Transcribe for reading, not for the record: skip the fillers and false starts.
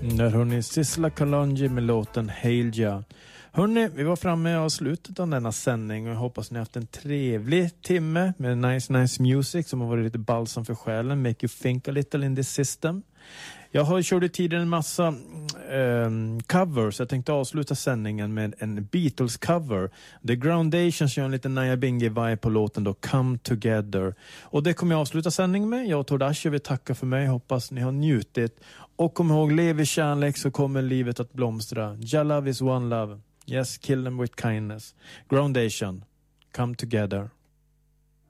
Där hörni Sisla Kalonji med låten Hail Ja. Hörni, vi var framme och slutet av denna sändning och jag hoppas ni har haft en trevlig timme med nice music som har varit lite balsam för själen. Make you think a little in this system. Jag har kört i tiden en massa covers. Jag tänkte avsluta sändningen med en Beatles cover. The Groundations gör en liten Naya Bingi-vibe på låten då, Come Together. Och det kommer jag avsluta sändningen med. Jag och Tordashe vill tacka för mig. Hoppas ni har njutit. Och kom ihåg, lev i kärlek så kommer livet att blomstra. Ja, love is one love. Yes, kill them with kindness. Groundation, Come Together.